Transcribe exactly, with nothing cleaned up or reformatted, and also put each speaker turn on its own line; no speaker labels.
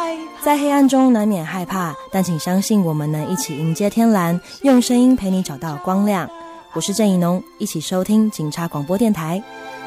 在黑暗中难免害怕，但请相信我们能一起迎接天蓝，用声音陪你找到光亮。我是郑怡农，一起收听警察广播电台。